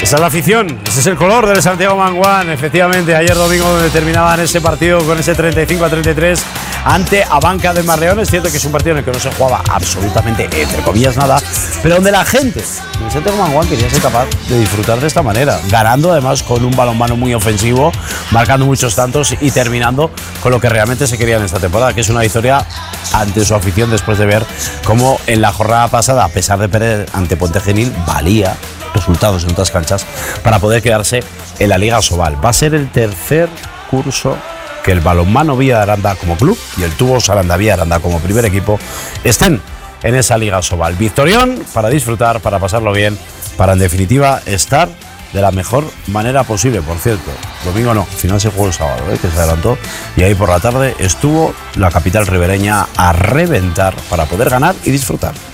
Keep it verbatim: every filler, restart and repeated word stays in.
Esa es la afición, ese es el color del Santiago Manguán. Efectivamente, ayer domingo donde terminaban ese partido con ese treinta y cinco a treinta y tres ante Abanca de Marleón. Es cierto que es un partido en el que no se jugaba absolutamente, entre comillas, nada, pero donde la gente del Santiago Manguán quería ser capaz de disfrutar de esta manera, ganando además con un balonmano muy ofensivo, marcando muchos tantos y terminando con lo que realmente se quería en esta temporada, que es una victoria ante su afición después de ver cómo en la jornada pasada, a pesar de perder ante Puente Genil, valía resultados en otras canchas para poder quedarse en la Liga Asobal. Va a ser el tercer curso que el Balonmano Villa de Aranda como club y el Tubos Aranda Villa de Aranda como primer equipo estén en esa Liga Asobal. Victorión para disfrutar, para pasarlo bien, para en definitiva estar de la mejor manera posible. Por cierto, domingo no, final se jugó el sábado, ¿eh? que se adelantó, y ahí por la tarde estuvo la capital ribereña a reventar para poder ganar y disfrutar.